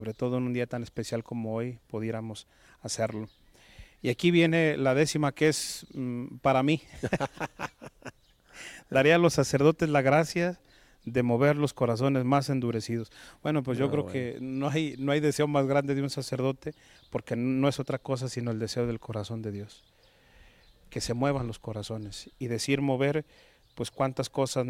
sobre todo en un día tan especial como hoy, pudiéramos hacerlo. Y aquí viene la décima que es para mí. Daría a los sacerdotes la gracia de mover los corazones más endurecidos. Bueno, pues yo No, creo bueno. que no hay deseo más grande de un sacerdote, porque no es otra cosa sino el deseo del corazón de Dios. Que se muevan los corazones. Y decir mover, pues cuántas cosas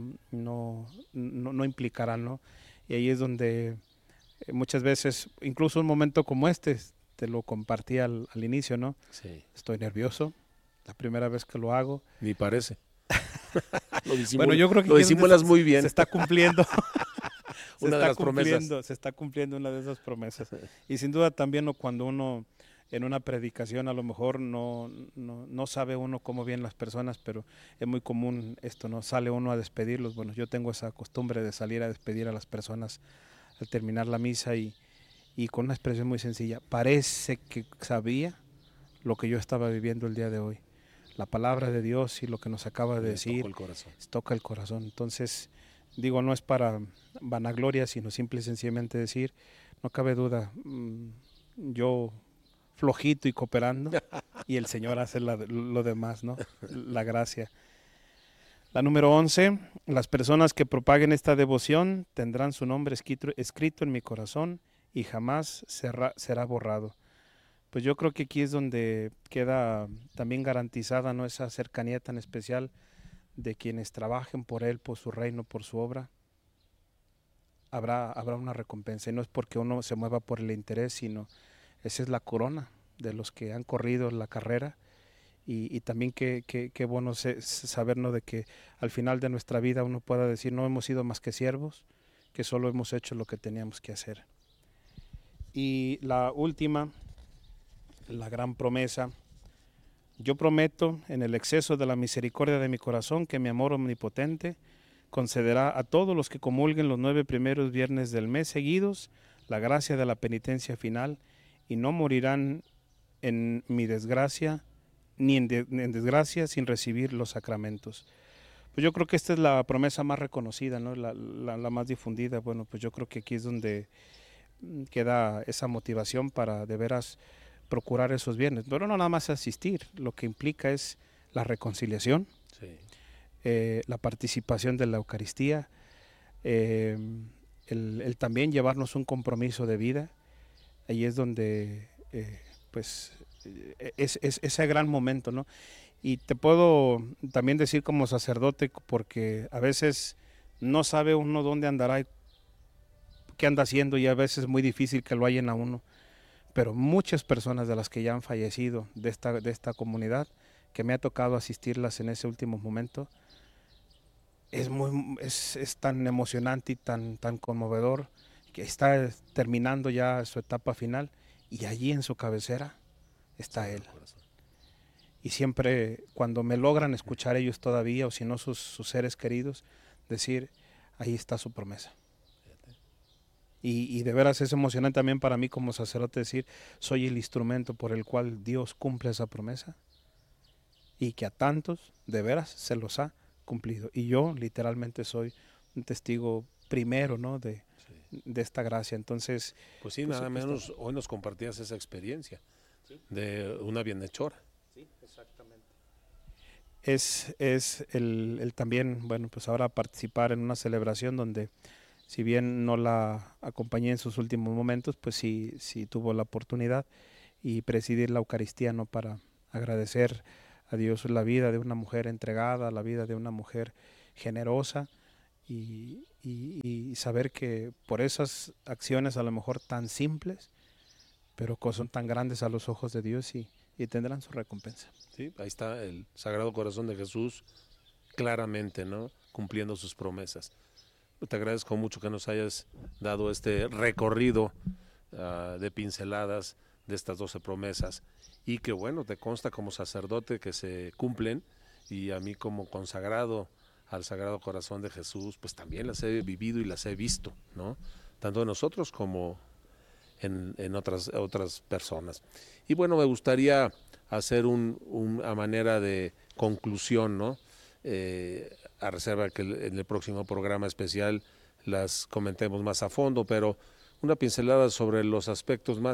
no implicarán, ¿no? Y ahí es donde muchas veces, incluso un momento como este, te lo compartí al inicio, ¿no? Sí, Estoy nervioso, la primera vez que lo hago. ni parece. Bueno, yo creo que Lo aquí es donde disimulas muy se bien. está cumpliendo, Una de las promesas. se está cumpliendo una de esas promesas. Y sin duda también cuando uno en una predicación a lo mejor no sabe uno cómo vienen las personas, pero es muy común esto, ¿no? Sale uno a despedirlos. Bueno, yo tengo esa costumbre de salir a despedir a las personas al terminar la misa y con una expresión muy sencilla. Parece que sabía lo que yo estaba viviendo el día de hoy. La palabra de Dios y lo que nos acaba de Le tocó decir el corazón. toca el corazón. Entonces, digo, no es para vanagloria, sino simple y sencillamente decir, no cabe duda, yo flojito y cooperando, y el Señor hace lo demás, ¿no? La gracia. La número 11, las personas que propaguen esta devoción tendrán su nombre escrito en mi corazón y jamás será borrado. Pues yo creo que aquí es donde queda también garantizada, ¿no?, esa cercanía tan especial de quienes trabajen por Él, por su reino, por su obra. Habrá una recompensa, y no es porque uno se mueva por el interés, sino esa es la corona de los que han corrido la carrera. Y también qué bueno sabernos de que al final de nuestra vida uno pueda decir, no hemos sido más que siervos, que solo hemos hecho lo que teníamos que hacer. Y la última, la gran promesa: yo prometo en el exceso de la misericordia de mi corazón que mi amor omnipotente concederá a todos los que comulguen los 9 primeros viernes del mes seguidos la gracia de la penitencia final, y no morirán en mi desgracia ni en desgracia sin recibir los sacramentos. Pues yo creo que esta es la promesa más reconocida, ¿no? La más difundida. Bueno, pues yo creo que aquí es donde queda esa motivación para de veras procurar esos bienes. Pero no nada más asistir, lo que implica es la reconciliación, Sí. la participación de la Eucaristía, eh, el también llevarnos un compromiso de vida. Ahí es donde pues es ese gran momento, ¿no? Y te puedo también decir como sacerdote, porque a veces no sabe uno dónde andará, qué anda haciendo, y a veces es muy difícil que lo hallen a uno. Pero muchas personas de las que ya han fallecido de esta comunidad, que me ha tocado asistirlas en ese último momento, es tan emocionante y tan conmovedor, que está terminando ya su etapa final y allí en su cabecera está él. Sagrado Corazón. Y siempre cuando me logran escuchar ellos todavía, o si no sus seres queridos, decir, ahí está su promesa. Fíjate. Y de veras es emocionante también para mí como sacerdote decir, soy el instrumento por el cual Dios cumple esa promesa, y que a tantos de veras se los ha cumplido. Y yo literalmente soy un testigo primero, ¿no?, Sí. de esta gracia. Entonces, Pues sí, pues nada aquí está. menos hoy nos compartías esa experiencia Sí, de una bienhechora. sí, exactamente. Es el también, bueno, pues ahora participar en una celebración donde, si bien no la acompañé en sus últimos momentos, pues sí tuvo la oportunidad, y presidir la Eucaristía, ¿no?, para agradecer a Dios la vida de una mujer entregada, la vida de una mujer generosa, y saber que por esas acciones a lo mejor tan simples, pero que son tan grandes a los ojos de Dios, y tendrán su recompensa. Sí, ahí está el Sagrado Corazón de Jesús claramente, ¿no? Cumpliendo sus promesas. Te agradezco mucho que nos hayas dado este recorrido de pinceladas de estas 12 promesas, y que bueno, te consta como sacerdote que se cumplen, y a mí como consagrado al Sagrado Corazón de Jesús, pues también las he vivido y las he visto, ¿no? Tanto en nosotros como en otras personas. Y bueno, me gustaría hacer a manera de conclusión, ¿no? A reserva que en el próximo programa especial las comentemos más a fondo, pero una pincelada sobre los aspectos más